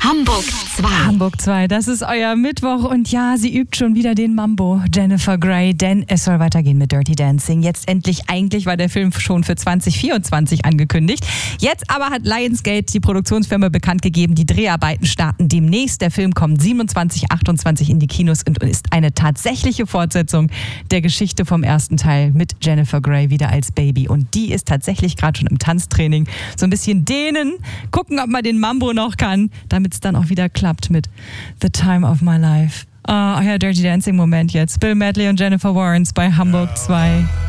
Hamburg 2. Hamburg 2, das ist euer Mittwoch und ja, sie übt schon wieder den Mambo, Jennifer Grey, denn es soll weitergehen mit Dirty Dancing. Jetzt endlich, eigentlich war der Film schon für 2024 angekündigt. Jetzt aber hat Lionsgate, die Produktionsfirma, bekannt gegeben, die Dreharbeiten starten demnächst. Der Film kommt 27, 28 in die Kinos und ist eine tatsächliche Fortsetzung der Geschichte vom ersten Teil mit Jennifer Grey wieder als Baby. Und die ist tatsächlich gerade schon im Tanztraining. So ein bisschen dehnen, gucken, ob man den Mambo noch kann, damit es dann auch wieder klappt mit The Time of My Life. Euer Dirty Dancing Moment jetzt. Bill Medley und Jennifer Warnes bei Hamburg 2.